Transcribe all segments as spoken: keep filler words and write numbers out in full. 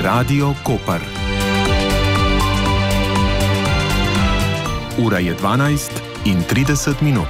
Radio Koper. Ura je dvanajst in trideset minut.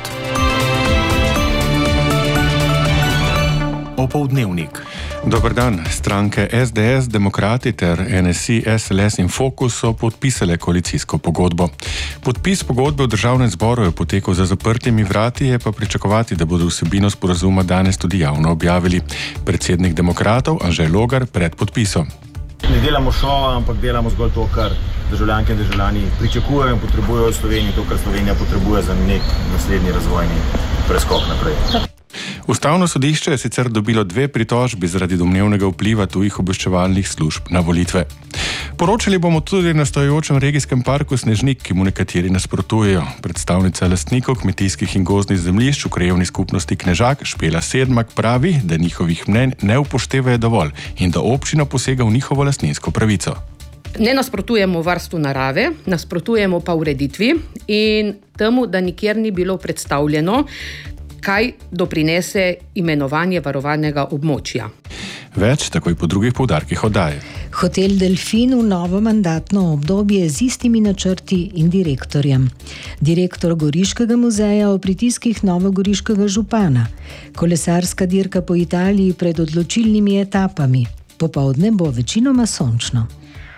Opoldnevnik. Dober dan. Stranke S D S, Demokrati ter N S I, S L S in Fokus so podpisale koalicijsko pogodbo. Podpis pogodbe v državnem zboru je potekal za zaprtimi vrati, je pa pričakovati, da bodo vsebino sporazuma danes tudi javno objavili. Predsednik Demokratov Anže Logar pred podpisom. Ne delamo šova, ampak delamo zgolj to, kar državljanke in državljani pričakujejo in potrebujejo v Sloveniji, to, kar Slovenija potrebuje za nek naslednji razvojni preskok naprej. Ustavno sodišče je sicer dobilo dve pritožbi zaradi domnevnega vpliva tujih obveščevalnih služb na volitve. Poročali bomo tudi na stojajočem regijskem parku Snežnik, ki mu nekateri nasprotujejo. Predstavnica lastnikov kmetijskih in gozdnih zemljišč v krajevni skupnosti Knežak Špela Sedmak pravi, da njihovih mnenj ne upoštevajo dovolj in da občina posega v njihovo lastninsko pravico. Ne nasprotujemo varstvu narave, nasprotujemo pa ureditvi in temu, da nikjer ni bilo predstavljeno, kaj doprinese imenovanje varovanega območja. Več takoj po drugih poudarkih oddaje. Hotel Delfin v novo mandatno obdobje z istimi načrti in direktorjem. Direktor Goriškega muzeja o pritiskih novogoriškega župana. Kolesarska dirka po Italiji pred odločilnimi etapami. Popoldne bo večinoma sončno.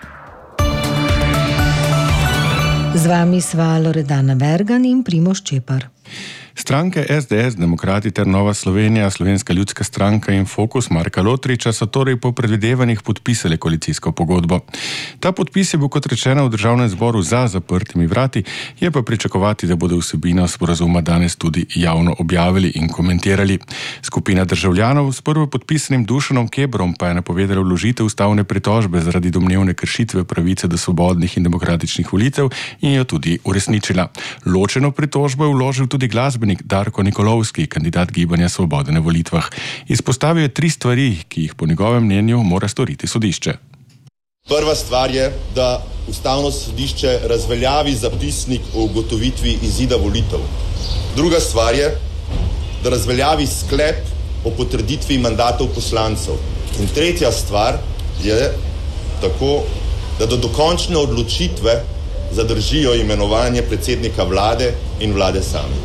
Z vami sva Loredana Vergan in Primož Čepar. Stranke S D S, Demokrati ter Nova Slovenija, Slovenska ljudska stranka in Fokus Marka Lotriča so torej po predvidevanjih podpisali koalicijsko pogodbo. Ta podpis je bil kot rečeno v državnem zboru za zaprtimi vrati, je pa pričakovati, da bodo vsebino sporazuma danes tudi javno objavili in komentirali. Skupina državljanov s prvopodpisanim Dušanom Kebrom pa je napovedala vložitev ustavne pritožbe zaradi domnevne kršitve pravice do svobodnih in demokratičnih volitev in jo tudi uresničila. Ločeno pritožbo je vložil tudi glasbenik Darko Nikolovski, kandidat Gibanja Svobode na volitvah. Izpostavil je tri stvari, ki jih po njegovem mnenju mora storiti sodišče. Prva stvar je, da ustavno sodišče razveljavi zapisnik o ugotovitvi izida volitev. Druga stvar je, da razveljavi sklep o potrditvi mandatov poslancev. In tretja stvar je tako, da do dokončne odločitve zadržijo imenovanje predsednika vlade in vlade same.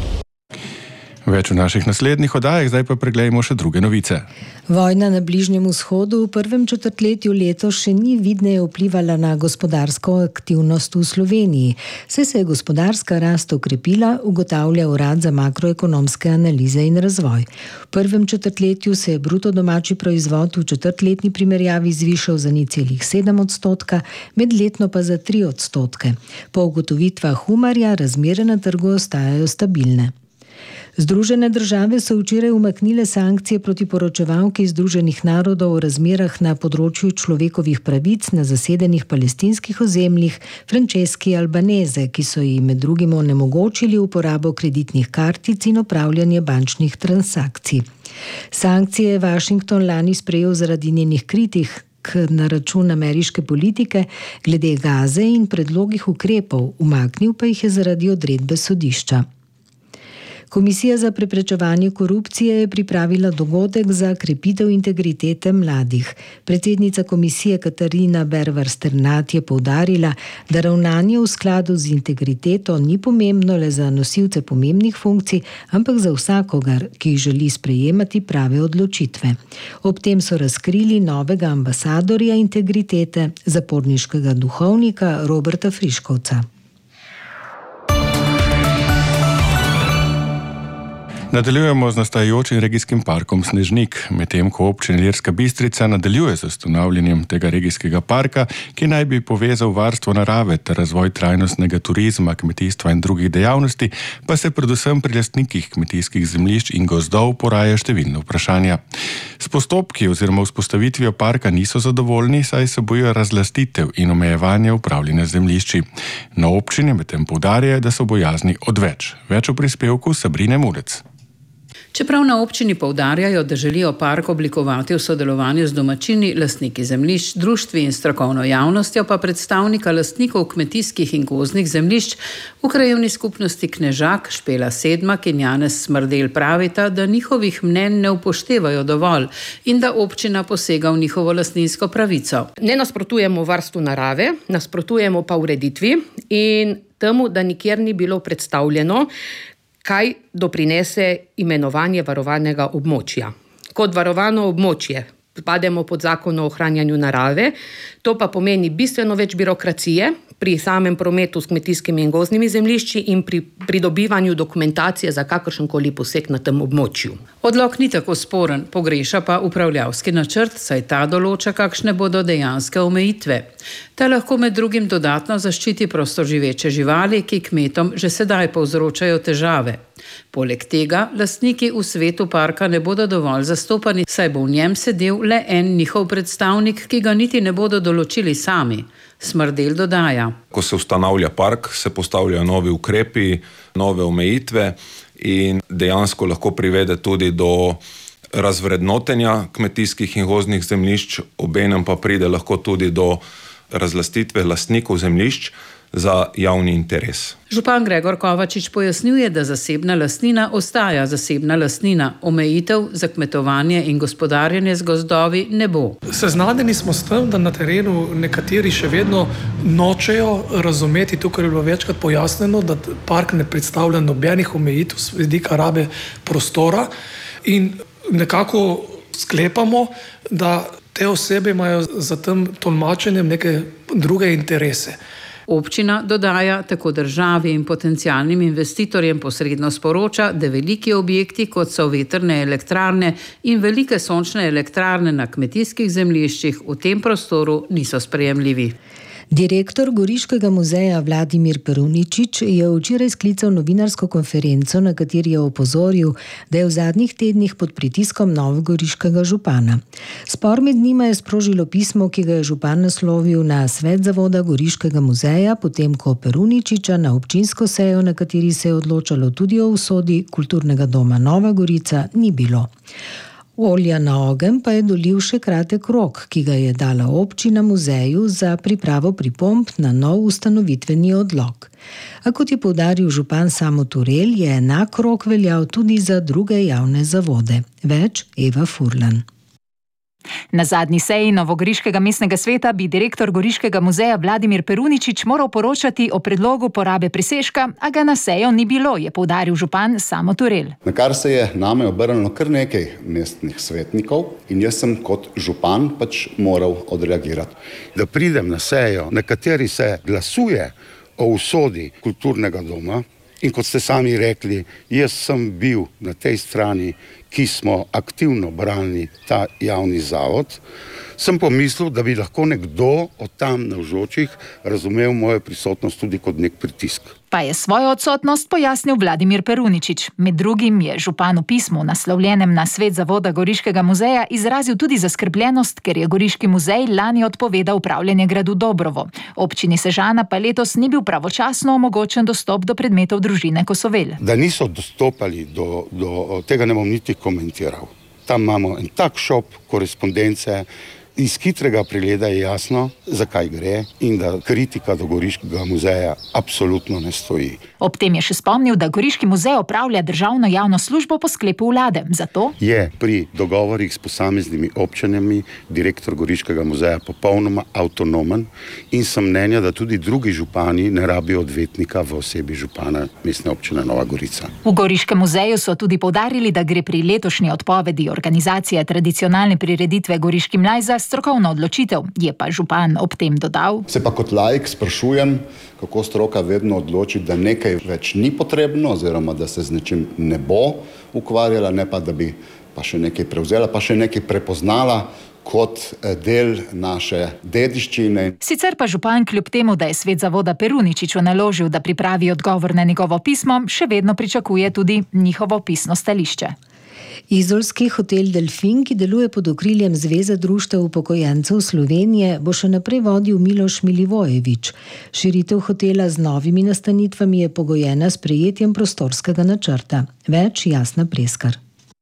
Več v naših naslednjih oddajah, zdaj pa preglejmo še druge novice. Vojna na Bližnjem vzhodu v prvem četrtletju letos še ni vidneje vplivala na gospodarsko aktivnost v Sloveniji. Saj se je gospodarska rast okrepila, ugotavlja Urad za makroekonomske analize in razvoj. V prvem četrtletju se je bruto domači proizvod v četrtletni primerjavi zvišal za nič celih sedem odstotka, medletno pa za tri odstotke. Po ugotovitvah Umarja razmere na trgu ostajajo stabilne. Združene države so včeraj umaknile sankcije proti poročevalki Združenih narodov o razmerah na področju človekovih pravic na zasedenih palestinskih ozemljih Franceski Albanese, ki so ji med drugim onemogočili uporabo kreditnih kartic in opravljanje bančnih transakcij. Sankcije je Washington lani sprejel zaradi njenih kritik na račun ameriške politike glede Gaze in predlogih ukrepov, umaknil pa jih je zaradi odredbe sodišča. Komisija za preprečevanje korupcije je pripravila dogodek za krepitev integritete mladih. Predsednica komisije Katarina Bervar Sternat je poudarila, da ravnanje v skladu z integriteto ni pomembno le za nosilce pomembnih funkcij, ampak za vsakogar, ki želi sprejemati prave odločitve. Ob tem so razkrili novega ambasadorja integritete, zaporniškega duhovnika Roberta Friškovca. Nadaljujemo z nastajajočim regijskim parkom Snežnik, medtem ko občina Ilirska Bistrica nadaljuje z ustanavljanjem tega regijskega parka, ki naj bi povezal varstvo narave ter razvoj trajnostnega turizma, kmetijstva in drugih dejavnosti, pa se predvsem pri lastnikih kmetijskih zemljišč in gozdov porajajo številne vprašanja. S postopki oziroma vzpostavitvijo parka niso zadovoljni, saj se bojijo razlastitev in omejevanje upravljanja zemljišči. Na občini medtem poudarjajo, da so bojazni odveč. Več v prispevku Sabrine Mulec. Čeprav na občini poudarjajo, da želijo park oblikovati v sodelovanju z domačini, lastniki zemljišč, društvi in strokovno javnostjo, pa predstavnika lastnikov kmetijskih in gozdnih zemljišč v krajevni skupnosti Knežak, Špela Sedmak in Janez Smrdelj pravita, da njihovih mnenj ne upoštevajo dovolj in da občina posega v njihovo lastninsko pravico. Ne nasprotujemo varstvu narave, nasprotujemo pa ureditvi in temu, da nikjer ni bilo predstavljeno, kaj doprinese imenovanje varovanega območja. Kot varovano območje pademo pod zakon o ohranjanju narave, to pa pomeni bistveno več birokracije pri samem prometu s kmetijskimi in gozdnimi zemljišči in pri pridobivanju dokumentacije za kakršenkoli poseg na tem območju. Odlok ni tako sporen, pogreša pa upravljavski načrt, saj ta določa, kakšne bodo dejanske omejitve. Ta lahko med drugim dodatno zaščiti prostoživeče živali, ki kmetom že sedaj povzročajo težave. Poleg tega lastniki v svetu parka ne bodo dovolj zastopani, saj bo v njem sedel le en njihov predstavnik, ki ga niti ne bodo določili sami. Smrdelj dodaja. Ko se ustanavlja park, se postavljajo novi ukrepi, nove omejitve in dejansko lahko privede tudi do razvrednotenja kmetijskih in gozdnih zemljišč, obenem pa pride lahko tudi do razlastitve lastnikov zemljišč za javni interes. Župan Gregor Kovačič pojasnjuje, da zasebna lastnina ostaja zasebna lastnina. Omejitev za kmetovanje in gospodarjenje z gozdovi ne bo. Seznanjeni smo s tem, da na terenu nekateri še vedno nočejo razumeti, tukaj je bilo večkrat pojasnjeno, da park ne predstavlja nobenih omejitev z vidika rabe prostora in nekako sklepamo, da te osebe imajo za tem tolmačenjem neke druge interese. Občina dodaja, tako državi in potencialnim investitorjem posredno sporoča, da veliki objekti, kot so vetrne elektrarne in velike sončne elektrarne na kmetijskih zemljiščih, v tem prostoru niso sprejemljivi. Direktor Goriškega muzeja Vladimir Peruničič je včeraj sklical novinarsko konferenco, na kateri je opozoril, da je v zadnjih tednih pod pritiskom novogoriškega župana. Spor med njima je sprožilo pismo, ki ga je župan naslovil na svet zavoda Goriškega muzeja, potem ko Peruničiča na občinsko sejo, na kateri se je odločalo tudi o usodi kulturnega doma Nova Gorica, ni bilo. Olja na ogenj pa je dolil še kratek rok, ki ga je dala občina muzeju za pripravo pripomb na nov ustanovitveni odlok. A kot je poudaril župan Samo Turel, je enak rok veljal tudi za druge javne zavode. Več Eva Furlan. Na zadnji seji Novogoriškega mestnega sveta bi direktor Goriškega muzeja Vladimir Peruničič moral poročati o predlogu porabe presežka, a ga na sejo ni bilo, je poudaril župan Samo Turel. Na kar se je name obrnilo kar nekaj mestnih svetnikov in jaz sem kot župan pač moral odreagirati. Da pridem na sejo, na kateri se glasuje o usodi kulturnega doma in kot ste sami rekli, jaz sem bil na tej strani, ki smo aktivno branili ta javni zavod, sem pomislil, da bi lahko nekdo od tam navzočih razumel mojo prisotnost tudi kot nek pritisk. Pa je svojo odsotnost pojasnil Vladimir Peruničič. Med drugim je župan v pismu, naslovljenem na svet zavoda Goriškega muzeja, izrazil tudi zaskrbljenost, ker je Goriški muzej lani odpovedal upravljanje gradu Dobrovo. Občini Sežana pa letos ni bil pravočasno omogočen dostop do predmetov družine Kosovel. Da niso dostopali do, do tega, ne bom niti komentiral. Tam imamo en tak šop korespondence. Iz hitrega pregleda je jasno, zakaj gre in da kritika do Goriškega muzeja absolutno ne stoji. Ob tem je še spomnil, da Goriški muzej opravlja državno javno službo po sklepu vlade. Zato je pri dogovorih s posameznimi občinami direktor Goriškega muzeja popolnoma avtonomen in sem mnenja, da tudi drugi župani ne rabijo odvetnika v osebi župana mestne občine Nova Gorica. V Goriškem muzeju so tudi poudarili, da gre pri letošnji odpovedi organizacije tradicionalne prireditve Goriški mlaj za strokovna odločitev, je pa župan ob tem dodal. Se pa kot laik sprašujem, kako stroka vedno odloči, da nekaj več ni potrebno, oziroma da se z nečim ne bo ukvarjala, ne pa da bi pa še nekaj prevzela, pa še nekaj prepoznala kot del naše dediščine. Sicer pa župan kljub temu, da je svet zavoda Peruničiču naložil, da pripravi odgovor na njegovo pismo, še vedno pričakuje tudi njihovo pisno stališče. Izolski hotel Delfin, ki deluje pod okriljem Zveze društev upokojencev Slovenije, bo še naprej vodil Miloš Milivojevič. Širitev hotela z novimi nastanitvami je pogojena s prejetjem prostorskega načrta. Več Jasna Preskar.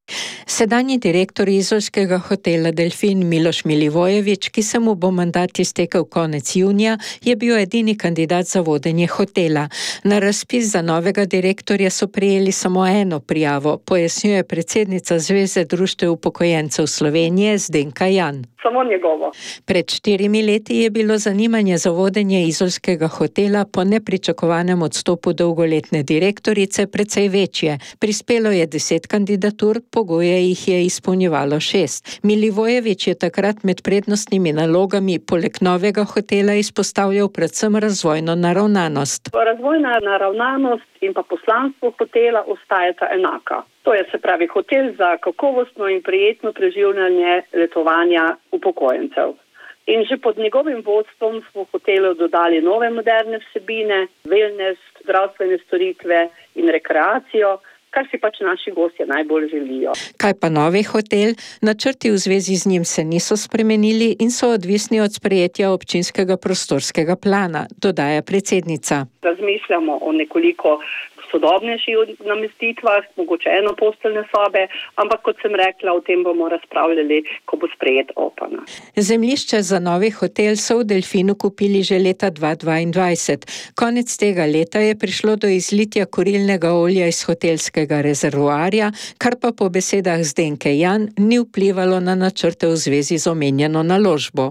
Sedanji direktor izolskega hotela Delfin Miloš Milivojević, ki se mu bo mandat iztekel konec junija, je bil edini kandidat za vodenje hotela. Na razpis za novega direktorja so prejeli samo eno prijavo, pojasnjuje predsednica Zveze društev upokojencev Slovenije Zdenka Jan. Samo njegovo. Pred štirimi leti je bilo zanimanje za vodenje izolskega hotela po nepričakovanem odstopu dolgoletne direktorice precej večje. Prispelo je deset kandidatur, pogoje jih je izpolnjevalo šest. Milivojević je takrat med prednostnimi nalogami poleg novega hotela izpostavljal predvsem razvojno naravnanost. Razvojna naravnanost in pa poslanstvo hotela ostajata enaka. To je se pravi hotel za kakovostno in prijetno preživljanje letovanja upokojencev. In že pod njegovim vodstvom smo v hotelu dodali nove moderne vsebine, wellness, zdravstvene storitve in rekreacijo, kar si pač naši gostje najbolj želijo. Kaj pa novi hotel? Načrti v zvezi z njim se niso spremenili in so odvisni od sprejetja občinskega prostorskega plana, dodaja predsednica. Razmišljamo o nekoliko sodobnejših namestitvah, mogoče enoposteljne sobe, ampak kot sem rekla, o tem bomo razpravljali, ko bo sprejet O P N. Zemljišče za novi hotel so v Delfinu kupili že leta dva tisoč dvaindvajset. Konec tega leta je prišlo do izlitja kurilnega olja iz hotelskega rezervoarja, kar pa po besedah Zdenke Jan ni vplivalo na načrte v zvezi z omenjeno naložbo.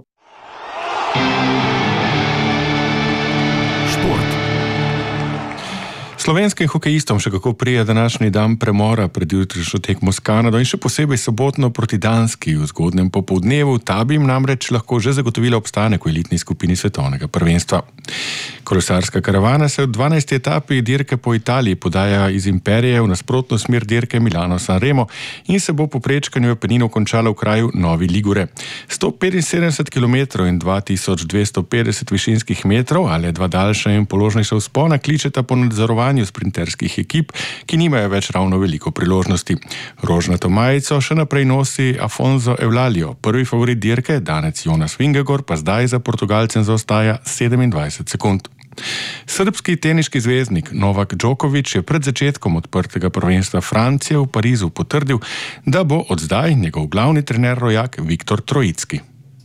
Slovenskim hokejistom še kako prija današnji dan premora pred jutrišnjo tekmo s Kanado in še posebej sobotno proti Danski v zgodnjem popoldnevu. Ta bi jim namreč lahko že zagotovila obstanek v elitni skupini svetovnega prvenstva. Kolesarska karavana se v dvanajsti etapi dirke po Italiji podaja iz Imperije v nasprotno smer dirke Milano-San Remo in se bo po prečkanju Apeninov končala v kraju Novi Ligure. sto petinsedemdeset kilometrov in dva tisoč dvesto petdeset višinskih metrov ali dva daljša in položnejša vzpona kličeta po nadzorovanju sprinterskih ekip, ki nimajo več ravno veliko priložnosti. Rožnato majico še naprej nosi Afonso Eulalio, prvi favorit dirke, danec Jonas Vingegaard pa zdaj za Portugalcem zaostaja sedemindvajset sekund. Srbski teniški zvezdnik Novak Djokovic je pred začetkom odprtega prvenstva Francije v Parizu potrdil, da bo od zdaj njegov glavni trener rojak Viktor Trojicki.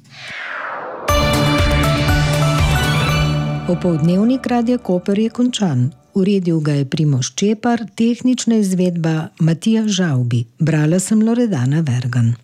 Opoldnevnik Radia Koper je končan. Uredil ga je Primož Čepar, tehnična izvedba Matija Žavbi. Brala sem Loredana Vergan.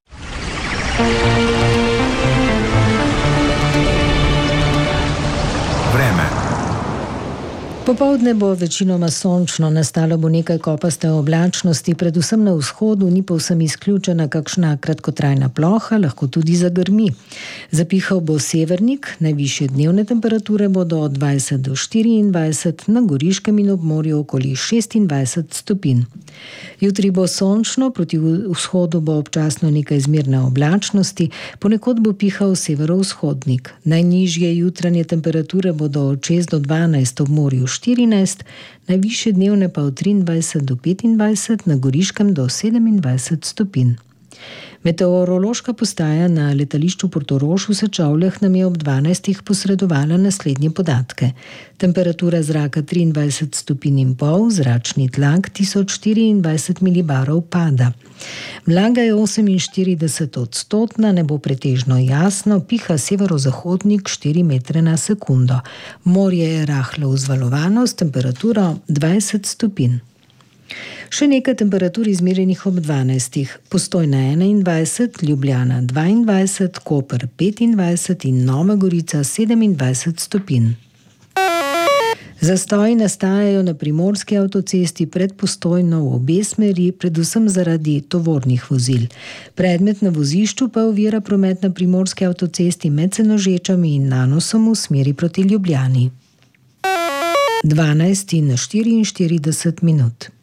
Vreme. Popoldne bo večinoma sončno, nastalo bo nekaj kopaste oblačnosti, predvsem na vzhodu, ni povsem izključena kakšna kratkotrajna ploha, lahko tudi zagrmi. Zapihal bo severnik, najvišje dnevne temperature bodo od dvajset do štiriindvajset, na Goriškem in ob morju okoli šestindvajset stopinj. Jutri bo sončno, proti vzhodu bo občasno nekaj zmerne oblačnosti, ponekod bo pihal severovzhodnik. Najnižje jutranje temperature bodo od šest do dvanajst, ob morju štirinajst, najvišje dnevne pa od triindvajset do petindvajset, na Goriškem do sedemindvajset stopinj. Meteorološka postaja na letališču Portorož v Sečovljah nam je ob dvanajstih posredovala naslednje podatke. Temperatura zraka triindvajset stopinj in pol, zračni tlak tisoč štiriindvajset milibarov pada. Vlaga je oseminštirideset odstotna, nebo pretežno jasno, piha severozahodnik štiri metre na sekundo. Morje je rahlo vzvalovano s temperaturo dvajset stopinj. Še nekaj temperatur izmerjenih ob dvanajstih. Postojna enaindvajset, Ljubljana dvaindvajset, Koper petindvajset in Nova Gorica sedemindvajset stopinj. Zastoji nastajajo na primorski avtocesti pred Postojno v obe smeri, predvsem zaradi tovornih vozil. Predmet na vozišču pa ovira promet na primorski avtocesti med Senožečami in Nanosom v smeri proti Ljubljani. dvanajst in štiriinštirideset minut.